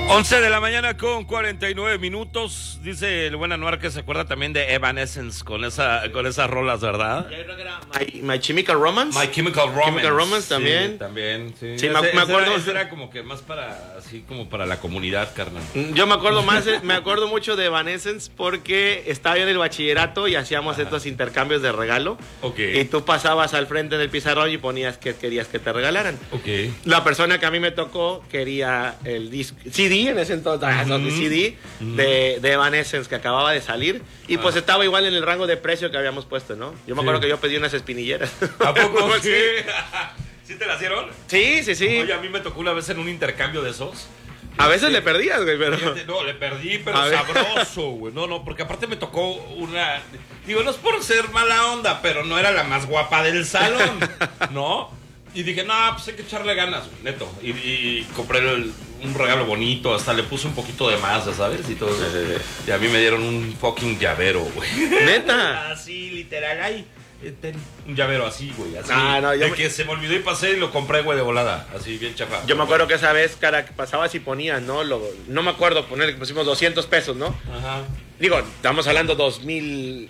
11 de la mañana con 49 minutos. Dice el buen Anuar que se acuerda también de Evanescence con esas rolas, ¿verdad? Yo creo que era My Chemical Romance. My Chemical Romance. Chemical Romance también. Sí, también, sí. Sí, me acuerdo. Ese era como que más así como para la comunidad, carnal. Yo me acuerdo mucho de Evanescence porque estaba yo en el bachillerato y hacíamos estos intercambios de regalo. Ok. Y tú pasabas al frente del pizarrón y ponías que querías que te regalaran. Ok. La persona que a mí me tocó quería el disco, CD en ese entonces, CD de Evanescence que acababa de salir y pues estaba igual en el rango de precio que habíamos puesto, ¿no? Yo me acuerdo que yo pedí unas espinilleras. ¿A poco sí? ¿Sí te las dieron? Sí. Oye, a mí me tocó una vez en un intercambio de esos. A veces le perdías, güey, pero... Fíjate, no, le perdí, pero sabroso, güey. No, porque aparte me tocó una... Digo, no es por ser mala onda, pero no era la más guapa del salón, ¿no? Y dije, no, pues hay que echarle ganas, güey, neto. Y compré un regalo bonito, hasta le puse un poquito de masa, ¿sabes? Y todo eso. Sí. Y a mí me dieron un fucking llavero, güey. ¿Neta? Así, literal, ahí. Un llavero así, güey. Así, que se me olvidó y pasé y lo compré, güey, de volada. Así, bien chafa. Yo me acuerdo que esa vez, cara, que pasabas y ponías, ¿no? No me acuerdo poner que pusimos 200 pesos, ¿no? Ajá. Digo, estamos hablando 2002,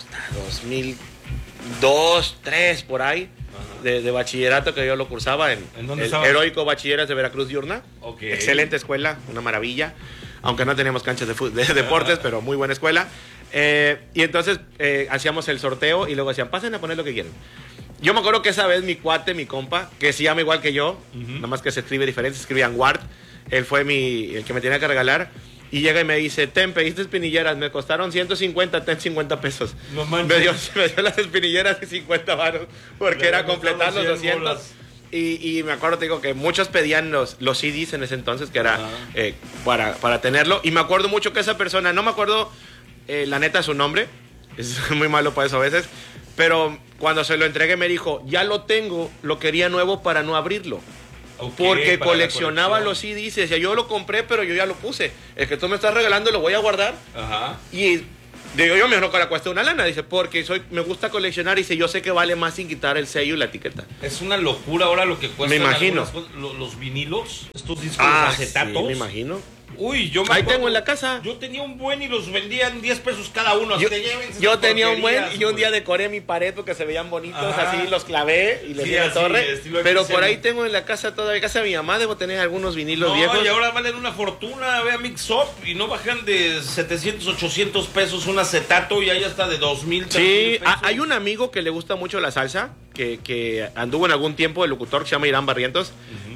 2003, por ahí. De bachillerato que yo lo cursaba en dónde el estabas? Heroico Bachilleres de Veracruz Diurna. Okay. Excelente escuela, una maravilla. Aunque no teníamos canchas de deportes, pero muy buena escuela. Y entonces hacíamos el sorteo y luego decían, pasen a poner lo que quieran. Yo me acuerdo que esa vez mi cuate, mi compa, que se llama igual que yo, nada más que se escribe diferente, se escribe Ward. Él fue el que me tenía que regalar. Y llega y me dice, ten, pediste espinilleras, me costaron 150, ten 50 pesos. No manches. Me dio las espinilleras de 50 varos, porque era completar los 200. Y me acuerdo, te digo, que muchos pedían los CDs en ese entonces, que era para tenerlo. Y me acuerdo mucho que esa persona, no me acuerdo la neta su nombre, es muy malo por eso a veces, pero cuando se lo entregué me dijo, ya lo tengo, lo quería nuevo para no abrirlo. Okay, porque coleccionaba los CDs y decía, yo lo compré, pero yo ya lo puse. El que tú me estás regalando lo voy a guardar. Ajá. Y digo, yo me que le cuesta una lana. Dice, porque me gusta coleccionar. Y dice, yo sé que vale más sin quitar el sello y la etiqueta. Es una locura ahora lo que cuesta. Me imagino. Los vinilos, estos discos acetatos. Sí, me imagino. Uy, ahí tengo en la casa. Yo tenía un buen y los vendían 10 pesos cada uno. Yo tenía un buen y un día decoré mi pared porque se veían bonitos. Así los clavé y les di la torre. Pero por ahí tengo en la casa todavía. En casa de mi mamá debo tener algunos vinilos viejos. Y ahora valen una fortuna. Ve a Mix Up y no bajan de 700, 800 pesos un acetato y ahí hasta de 2,000. Sí, hay un amigo que le gusta mucho la salsa. Que anduvo en algún tiempo el locutor que se llama Irán Barrientos.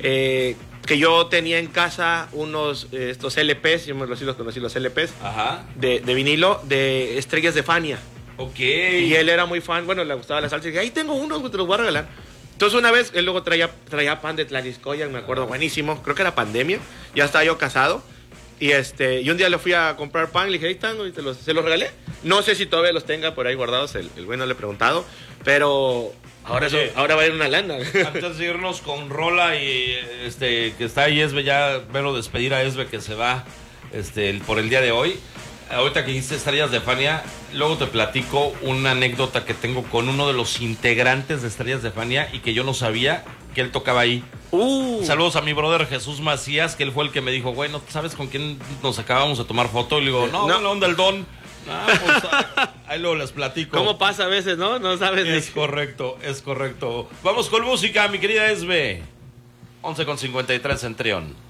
Que yo tenía en casa estos LPs, yo los conocí, los LPs de vinilo de Estrellas de Fania. Ok. Y él era muy fan, bueno, le gustaba la salsa. Y dije, ahí tengo unos, te los voy a regalar. Entonces una vez, él luego traía pan de Tlaniscoya, me acuerdo, buenísimo. Creo que era pandemia, ya estaba yo casado. Y un día le fui a comprar pan, le dije, ahí están, y se los regalé. No sé si todavía los tenga por ahí guardados, el güey no le he preguntado, pero... Ahora va a ir una lana. Antes de irnos con Rola y que está ahí Esbe, ya verlo despedir a Esbe que se va por el día de hoy. Ahorita que dijiste Estrellas de Fania, luego te platico una anécdota que tengo con uno de los integrantes de Estrellas de Fania y que yo no sabía que él tocaba ahí. Saludos a mi brother Jesús Macías, que él fue el que me dijo, güey, ¿no sabes con quién nos acabamos de tomar foto? Y le digo, no. La onda el Don. Pues, ahí luego les platico. ¿Cómo pasa a veces, no? No sabes. Es correcto. Vamos con música, mi querida Esbe. 11:53 en Trión.